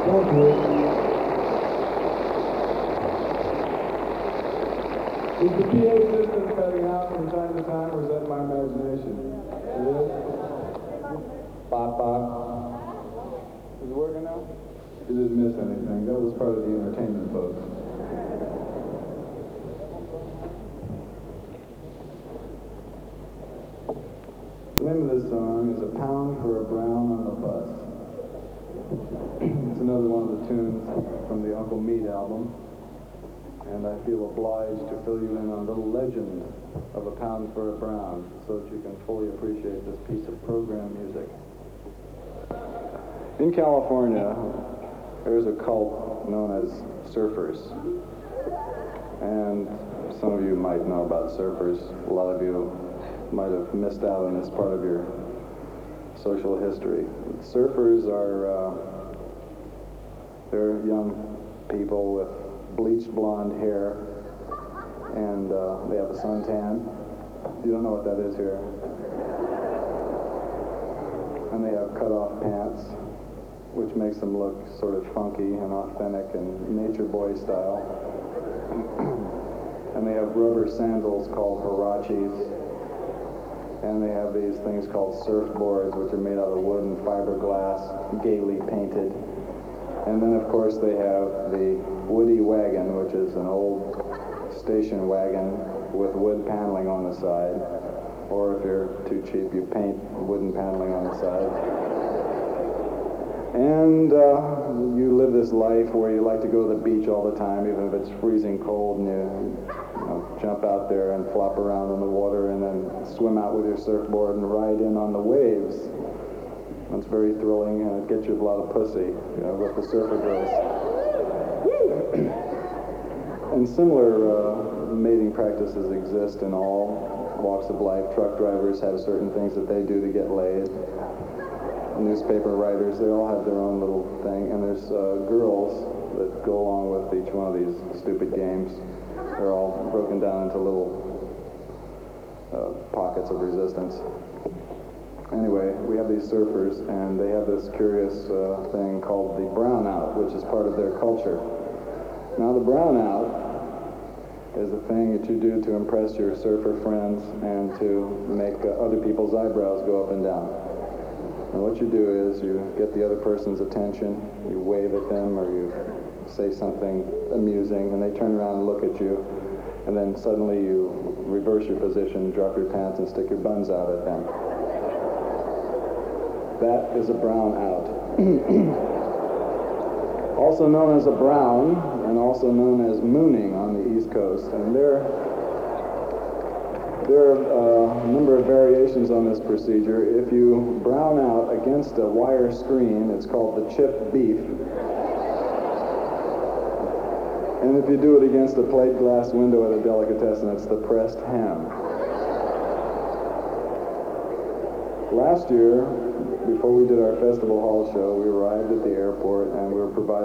Thank you. Is the PA system cutting out from time to time, or is that my imagination? It is? Bop, bop. Is it working now? You didn't miss anything. That was part of the entertainment, folks. The name of this song is A Pound for a Brown on the Bus. It's another one of the tunes from the Uncle Meat album. And I feel obliged to fill you in on the legend of A Pound for a Brown so that you can fully appreciate this piece of program music. In California, there's a cult known as surfers. And some of you might know about surfers. A lot of you might have missed out on this part of your social history. Surfers are, they're young people with bleached blonde hair, and they have a suntan. You don't know what that is here. And they have cut-off pants, which makes them look sort of funky and authentic and nature boy style. And they have rubber sandals called huaraches. And they have these things called surfboards, which are made out of wood and fiberglass, gaily painted. And then, of course, they have the Woody wagon, which is an old station wagon with wood paneling on the side. Or if you're too cheap, you paint wooden paneling on the side. And you live this life where you like to go to the beach all the time, even if it's freezing cold, and you jump out there and flop around in the water and then swim out with your surfboard and ride in on the waves. It's very thrilling, and it gets you a lot of pussy, with the surfer girls. And similar mating practices exist in all walks of life. Truck drivers have certain things that they do to get laid. Newspaper writers, they all have their own little thing. And there's girls that go along with each one of these stupid games. They're all broken down into little pockets of resistance. Anyway, we have these surfers, and they have this curious thing called the brownout, which is part of their culture. Now, the brownout is a thing that you do to impress your surfer friends and to make other people's eyebrows go up and down. And what you do is you get the other person's attention, you wave at them, or you say something amusing, and they turn around and look at you, and then suddenly you reverse your position, drop your pants, and stick your buns out at them. That is a brown out. Also known as a brown, and also known as mooning on the East Coast. And there are a number of variations on this procedure. If you brown out against a wire screen, it's called the chipped beef. And if you do it against a plate glass window at a delicatessen, it's the pressed ham. Last year, before we did our festival hall show, we arrived at the airport and we were provided